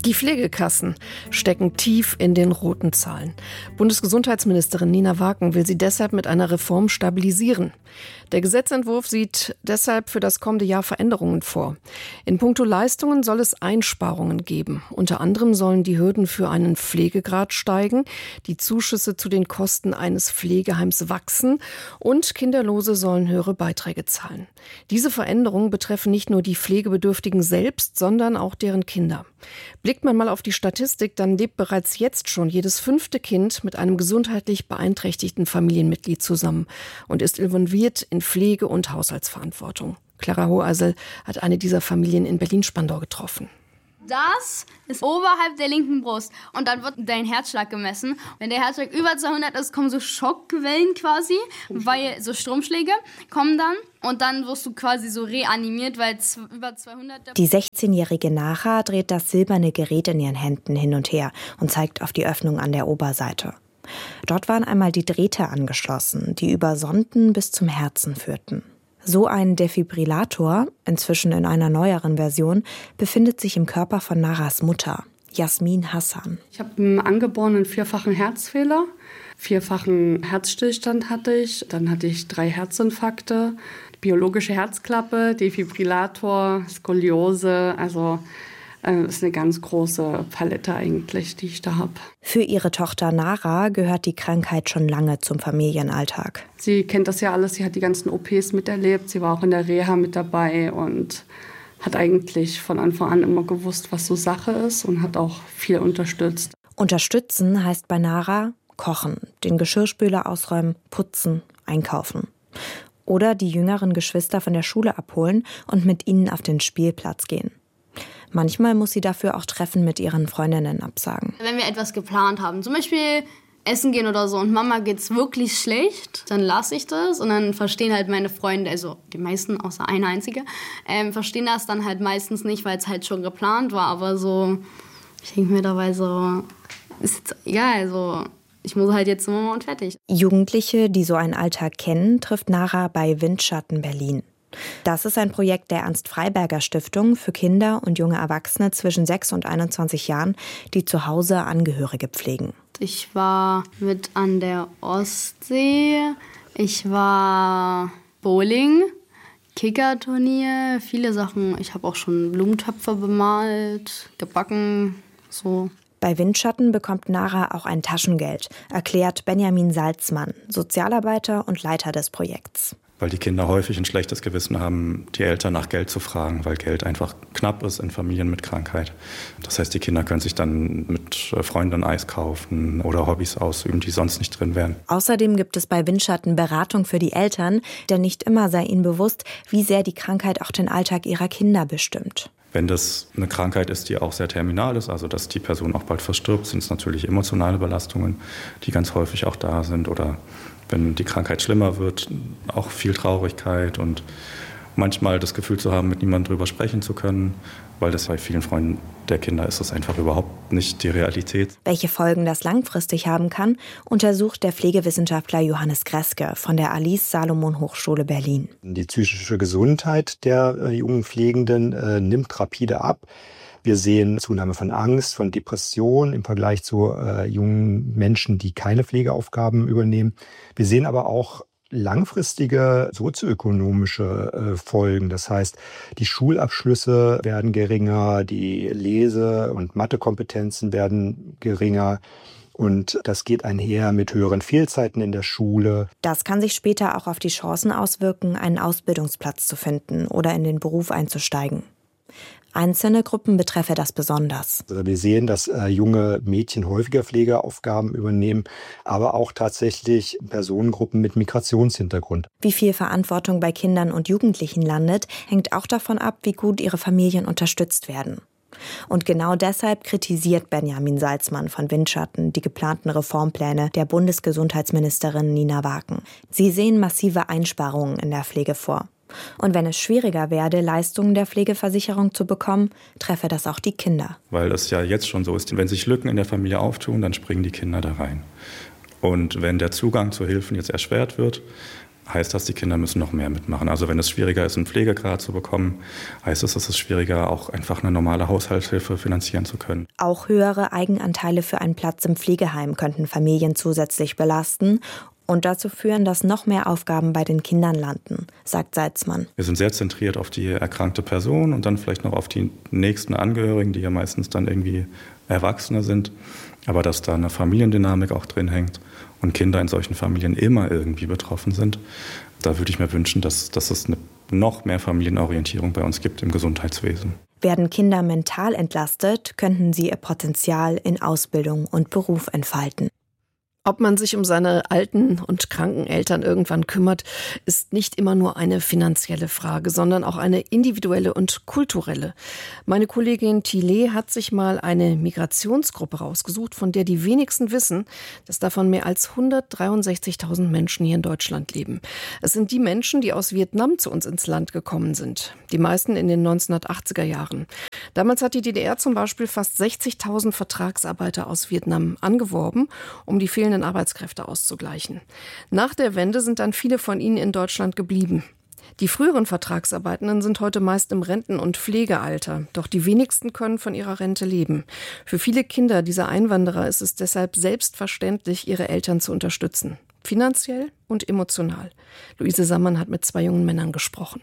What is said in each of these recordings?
Die Pflegekassen stecken tief in den roten Zahlen. Bundesgesundheitsministerin Nina Waken will sie deshalb mit einer Reform stabilisieren. Der Gesetzentwurf sieht deshalb für das kommende Jahr Veränderungen vor. In puncto Leistungen soll es Einsparungen geben. Unter anderem sollen die Hürden für einen Pflegegrad steigen, die Zuschüsse zu den Kosten eines Pflegeheims wachsen und Kinderlose sollen höhere Beiträge zahlen. Diese Veränderungen betreffen nicht nur die Pflegebedürftigen selbst, sondern auch deren Kinder. Blickt man mal auf die Statistik, dann lebt bereits jetzt schon jedes 5. Kind mit einem gesundheitlich beeinträchtigten Familienmitglied zusammen und ist involviert in Pflege- und Haushaltsverantwortung. Clara Hoheisel hat eine dieser Familien in Berlin-Spandau getroffen. Das ist oberhalb der linken Brust und dann wird dein Herzschlag gemessen. Wenn der Herzschlag über 200 ist, kommen so Schockwellen quasi, weil so Stromschläge kommen dann und dann wirst du quasi so reanimiert, weil über 200... Die 16-jährige Nara dreht das silberne Gerät in ihren Händen hin und her und zeigt auf die Öffnung an der Oberseite. Dort waren einmal die Drähte angeschlossen, die über Sonden bis zum Herzen führten. So ein Defibrillator, inzwischen in einer neueren Version, befindet sich im Körper von Naras Mutter, Jasmin Hassan. Ich habe einen angeborenen 4-fachen Herzfehler, 4-fachen Herzstillstand hatte ich, dann hatte ich 3 Herzinfarkte, biologische Herzklappe, Defibrillator, Skoliose, also ist eine ganz große Palette eigentlich, die ich da habe. Für ihre Tochter Nara gehört die Krankheit schon lange zum Familienalltag. Sie kennt das ja alles, sie hat die ganzen OPs miterlebt, sie war auch in der Reha mit dabei und hat eigentlich von Anfang an immer gewusst, was so Sache ist und hat auch viel unterstützt. Unterstützen heißt bei Nara kochen, den Geschirrspüler ausräumen, putzen, einkaufen. Oder die jüngeren Geschwister von der Schule abholen und mit ihnen auf den Spielplatz gehen. Manchmal muss sie dafür auch Treffen mit ihren Freundinnen absagen. Wenn wir etwas geplant haben, zum Beispiel essen gehen oder so und Mama geht's wirklich schlecht, dann lasse ich das und dann verstehen halt meine Freunde, also die meisten, außer eine einzige, verstehen das dann halt meistens nicht, weil es halt schon geplant war. Aber so, ich denke mir dabei so, ist jetzt egal, also ich muss halt jetzt zur Mama und fertig. Jugendliche, die so einen Alltag kennen, trifft Nara bei Windschatten Berlin. Das ist ein Projekt der Ernst-Freiberger-Stiftung für Kinder und junge Erwachsene zwischen 6 und 21 Jahren, die zu Hause Angehörige pflegen. Ich war mit an der Ostsee, ich war Bowling, Kickerturnier, viele Sachen. Ich habe auch schon Blumentöpfe bemalt, gebacken, so. Bei Windschatten bekommt Nara auch ein Taschengeld, erklärt Benjamin Salzmann, Sozialarbeiter und Leiter des Projekts. Weil die Kinder häufig ein schlechtes Gewissen haben, die Eltern nach Geld zu fragen, weil Geld einfach knapp ist in Familien mit Krankheit. Das heißt, die Kinder können sich dann mit Freunden Eis kaufen oder Hobbys ausüben, die sonst nicht drin wären. Außerdem gibt es bei Windschatten Beratung für die Eltern, denn nicht immer sei ihnen bewusst, wie sehr die Krankheit auch den Alltag ihrer Kinder bestimmt. Wenn das eine Krankheit ist, die auch sehr terminal ist, also dass die Person auch bald verstirbt, sind es natürlich emotionale Belastungen, die ganz häufig auch da sind. Oder wenn die Krankheit schlimmer wird, auch viel Traurigkeit und manchmal das Gefühl zu haben, mit niemandem drüber sprechen zu können, weil das bei vielen Freunden der Kinder ist das einfach überhaupt nicht die Realität. Welche Folgen das langfristig haben kann, untersucht der Pflegewissenschaftler Johannes Greske von der Alice-Salomon-Hochschule Berlin. Die psychische Gesundheit der jungen Pflegenden nimmt rapide ab. Wir sehen Zunahme von Angst, von Depression im Vergleich zu jungen Menschen, die keine Pflegeaufgaben übernehmen. Wir sehen aber auch langfristige sozioökonomische Folgen. Das heißt, die Schulabschlüsse werden geringer, die Lese- und Mathekompetenzen werden geringer. Und das geht einher mit höheren Fehlzeiten in der Schule. Das kann sich später auch auf die Chancen auswirken, einen Ausbildungsplatz zu finden oder in den Beruf einzusteigen. Einzelne Gruppen betreffe das besonders. Also wir sehen, dass junge Mädchen häufiger Pflegeaufgaben übernehmen, aber auch tatsächlich Personengruppen mit Migrationshintergrund. Wie viel Verantwortung bei Kindern und Jugendlichen landet, hängt auch davon ab, wie gut ihre Familien unterstützt werden. Und genau deshalb kritisiert Benjamin Salzmann von Windschatten die geplanten Reformpläne der Bundesgesundheitsministerin Nina Waken. Sie sehen massive Einsparungen in der Pflege vor. Und wenn es schwieriger werde, Leistungen der Pflegeversicherung zu bekommen, treffe das auch die Kinder. Weil es ja jetzt schon so ist, wenn sich Lücken in der Familie auftun, dann springen die Kinder da rein. Und wenn der Zugang zu Hilfen jetzt erschwert wird, heißt das, die Kinder müssen noch mehr mitmachen. Also wenn es schwieriger ist, einen Pflegegrad zu bekommen, heißt es, es ist schwieriger, auch einfach eine normale Haushaltshilfe finanzieren zu können. Auch höhere Eigenanteile für einen Platz im Pflegeheim könnten Familien zusätzlich belasten und dazu führen, dass noch mehr Aufgaben bei den Kindern landen, sagt Salzmann. Wir sind sehr zentriert auf die erkrankte Person und dann vielleicht noch auf die nächsten Angehörigen, die ja meistens dann irgendwie Erwachsene sind. Aber dass da eine Familiendynamik auch drin hängt und Kinder in solchen Familien immer irgendwie betroffen sind, da würde ich mir wünschen, dass es noch mehr Familienorientierung bei uns gibt im Gesundheitswesen. Werden Kinder mental entlastet, könnten sie ihr Potenzial in Ausbildung und Beruf entfalten. Ob man sich um seine alten und kranken Eltern irgendwann kümmert, ist nicht immer nur eine finanzielle Frage, sondern auch eine individuelle und kulturelle. Meine Kollegin Thilé hat sich mal eine Migrationsgruppe rausgesucht, von der die wenigsten wissen, dass davon mehr als 163.000 Menschen hier in Deutschland leben. Es sind die Menschen, die aus Vietnam zu uns ins Land gekommen sind. Die meisten in den 1980er Jahren. Damals hat die DDR zum Beispiel fast 60.000 Vertragsarbeiter aus Vietnam angeworben, um die fehlenden Arbeitskräfte auszugleichen. Nach der Wende sind dann viele von ihnen in Deutschland geblieben. Die früheren Vertragsarbeitenden sind heute meist im Renten- und Pflegealter. Doch die wenigsten können von ihrer Rente leben. Für viele Kinder dieser Einwanderer ist es deshalb selbstverständlich, ihre Eltern zu unterstützen. Finanziell und emotional. Luise Sammann hat mit 2 jungen Männern gesprochen.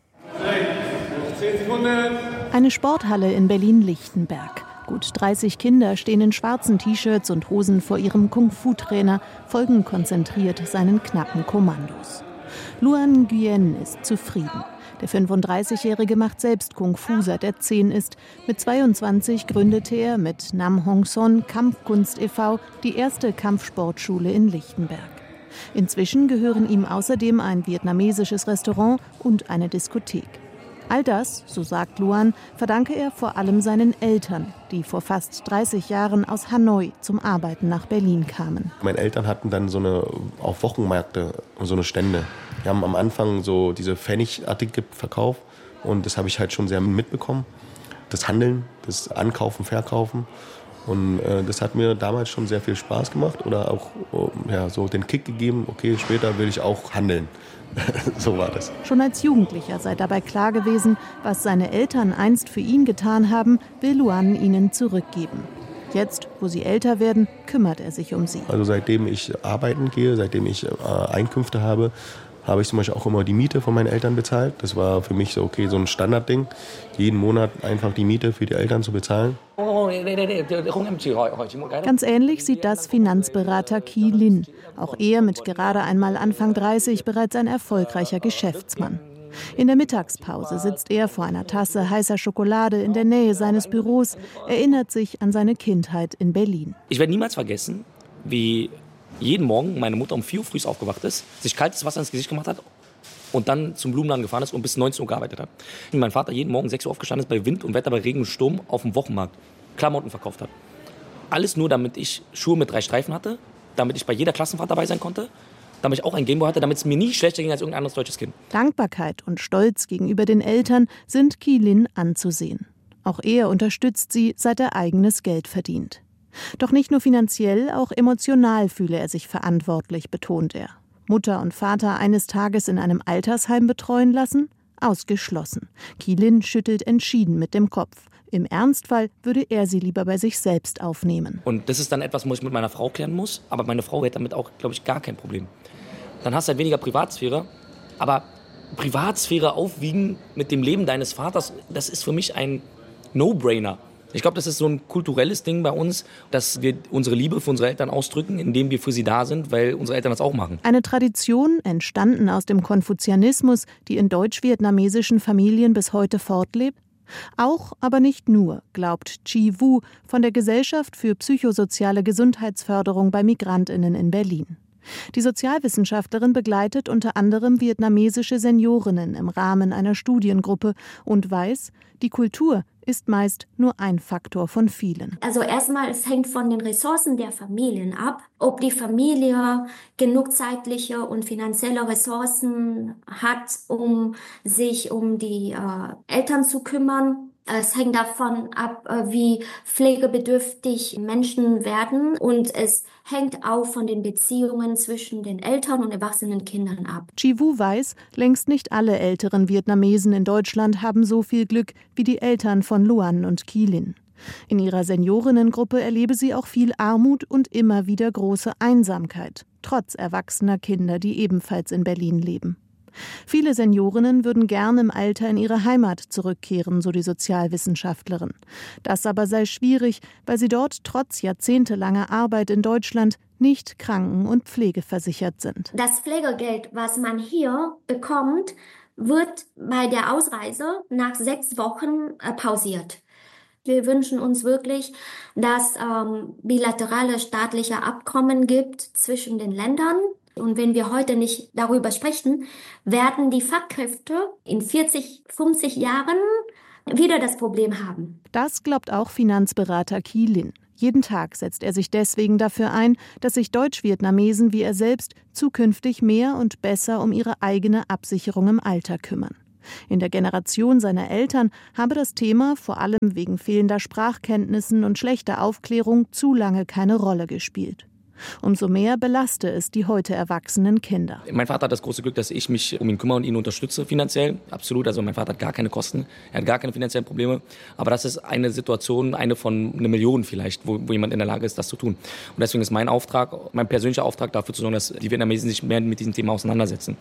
10 Sekunden. Eine Sporthalle in Berlin-Lichtenberg. Gut 30 Kinder stehen in schwarzen T-Shirts und Hosen vor ihrem Kung-Fu-Trainer, folgen konzentriert seinen knappen Kommandos. Luan Nguyen ist zufrieden. Der 35-Jährige macht selbst Kung-Fu, seit er 10 ist. Mit 22 gründete er mit Nam Hong Son Kampfkunst e.V. die erste Kampfsportschule in Lichtenberg. Inzwischen gehören ihm außerdem ein vietnamesisches Restaurant und eine Diskothek. All das, so sagt Luan, verdanke er vor allem seinen Eltern, die vor fast 30 Jahren aus Hanoi zum Arbeiten nach Berlin kamen. Meine Eltern hatten dann auf Wochenmärkte so eine Stände. Wir haben am Anfang so diese Pfennigartikel verkauft und das habe ich halt schon sehr mitbekommen. Das Handeln, das Ankaufen, Verkaufen. Und das hat mir damals schon sehr viel Spaß gemacht oder auch so den Kick gegeben, okay, später will ich auch handeln. So war das. Schon als Jugendlicher sei dabei klar gewesen, was seine Eltern einst für ihn getan haben, will Luan ihnen zurückgeben. Jetzt, wo sie älter werden, kümmert er sich um sie. Also seitdem ich arbeiten gehe, seitdem ich Einkünfte habe, habe ich zum Beispiel auch immer die Miete von meinen Eltern bezahlt. Das war für mich so ein Standardding, jeden Monat einfach die Miete für die Eltern zu bezahlen. Ganz ähnlich sieht das Finanzberater Ki Lin. Auch er mit gerade einmal Anfang 30 bereits ein erfolgreicher Geschäftsmann. In der Mittagspause sitzt er vor einer Tasse heißer Schokolade in der Nähe seines Büros, erinnert sich an seine Kindheit in Berlin. Ich werde niemals vergessen, wie jeden Morgen meine Mutter um 4 Uhr früh aufgewacht ist, sich kaltes Wasser ins Gesicht gemacht hat und dann zum Blumenladen gefahren ist und bis 19 Uhr gearbeitet hat. Und mein Vater jeden Morgen 6 Uhr aufgestanden ist, bei Wind und Wetter, bei Regen und Sturm auf dem Wochenmarkt Klamotten verkauft hat. Alles nur, damit ich Schuhe mit 3 Streifen hatte, damit ich bei jeder Klassenfahrt dabei sein konnte, damit ich auch ein Gameboy hatte, damit es mir nie schlechter ging als irgendein anderes deutsches Kind. Dankbarkeit und Stolz gegenüber den Eltern sind Ki Lin anzusehen. Auch er unterstützt sie, seit er eigenes Geld verdient. Doch nicht nur finanziell, auch emotional fühle er sich verantwortlich, betont er. Mutter und Vater eines Tages in einem Altersheim betreuen lassen? Ausgeschlossen. Ki Lin schüttelt entschieden mit dem Kopf. Im Ernstfall würde er sie lieber bei sich selbst aufnehmen. Und das ist dann etwas, was ich mit meiner Frau klären muss. Aber meine Frau hätte damit auch, glaube ich, gar kein Problem. Dann hast du halt weniger Privatsphäre. Aber Privatsphäre aufwiegen mit dem Leben deines Vaters, das ist für mich ein No-Brainer. Ich glaube, das ist so ein kulturelles Ding bei uns, dass wir unsere Liebe für unsere Eltern ausdrücken, indem wir für sie da sind, weil unsere Eltern das auch machen. Eine Tradition, entstanden aus dem Konfuzianismus, die in deutsch-vietnamesischen Familien bis heute fortlebt? Auch, aber nicht nur, glaubt Chi Wu von der Gesellschaft für psychosoziale Gesundheitsförderung bei MigrantInnen in Berlin. Die Sozialwissenschaftlerin begleitet unter anderem vietnamesische Seniorinnen im Rahmen einer Studiengruppe und weiß, die Kultur ist meist nur ein Faktor von vielen. Also erstmal, es hängt von den Ressourcen der Familien ab, ob die Familie genug zeitliche und finanzielle Ressourcen hat, um sich um die Eltern zu kümmern. Es hängt davon ab, wie pflegebedürftig Menschen werden und es hängt auch von den Beziehungen zwischen den Eltern und erwachsenen Kindern ab. Chi Vu weiß, längst nicht alle älteren Vietnamesen in Deutschland haben so viel Glück wie die Eltern von Luan und Ky Lin. In ihrer Seniorinnengruppe erlebe sie auch viel Armut und immer wieder große Einsamkeit, trotz erwachsener Kinder, die ebenfalls in Berlin leben. Viele Seniorinnen würden gern im Alter in ihre Heimat zurückkehren, so die Sozialwissenschaftlerin. Das aber sei schwierig, weil sie dort trotz jahrzehntelanger Arbeit in Deutschland nicht kranken- und pflegeversichert sind. Das Pflegegeld, was man hier bekommt, wird bei der Ausreise nach 6 Wochen pausiert. Wir wünschen uns wirklich, dass bilaterale staatliche Abkommen gibt zwischen den Ländern. Und wenn wir heute nicht darüber sprechen, werden die Fachkräfte in 40, 50 Jahren wieder das Problem haben. Das glaubt auch Finanzberater Ky Lin. Jeden Tag setzt er sich deswegen dafür ein, dass sich Deutsch-Vietnamesen wie er selbst zukünftig mehr und besser um ihre eigene Absicherung im Alter kümmern. In der Generation seiner Eltern habe das Thema vor allem wegen fehlender Sprachkenntnissen und schlechter Aufklärung zu lange keine Rolle gespielt. Umso mehr belaste es die heute erwachsenen Kinder. Mein Vater hat das große Glück, dass ich mich um ihn kümmere und ihn unterstütze finanziell. Absolut, also mein Vater hat gar keine Kosten, er hat gar keine finanziellen Probleme. Aber das ist eine Situation, eine von 1 Million vielleicht, wo jemand in der Lage ist, das zu tun. Und deswegen ist mein Auftrag, mein persönlicher Auftrag dafür zu sorgen, dass die Vietnamesen sich mehr mit diesem Thema auseinandersetzen.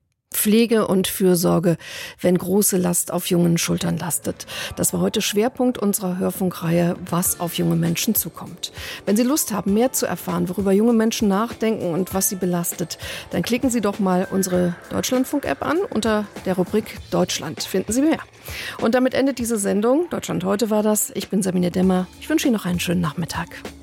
Pflege und Fürsorge, wenn große Last auf jungen Schultern lastet. Das war heute Schwerpunkt unserer Hörfunkreihe, was auf junge Menschen zukommt. Wenn Sie Lust haben, mehr zu erfahren, worüber junge Menschen nachdenken und was sie belastet, dann klicken Sie doch mal unsere Deutschlandfunk-App an. Unter der Rubrik Deutschland finden Sie mehr. Und damit endet diese Sendung. Deutschland heute war das. Ich bin Sabine Demmer. Ich wünsche Ihnen noch einen schönen Nachmittag.